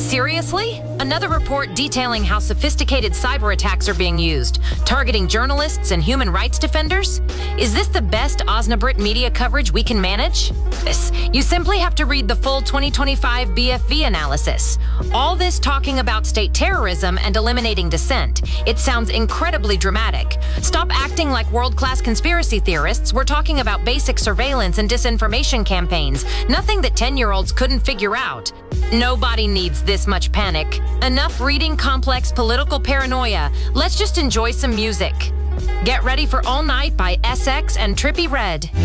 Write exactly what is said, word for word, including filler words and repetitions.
Seriously? Another report detailing how sophisticated cyber attacks are being used, targeting journalists and human rights defenders? Is this the best Osnabrück media coverage we can manage? This. You simply have to read the full twenty twenty-five B F V analysis. All this talking about state terrorism and eliminating dissent. It sounds incredibly dramatic. Stop acting like world-class conspiracy theorists. We're talking about basic surveillance and disinformation campaigns. Nothing that ten-year-olds couldn't figure out. Nobody needs this much panic. Enough reading complex political paranoia. Let's just enjoy some music. Get ready for All Night by S X and Trippie Redd.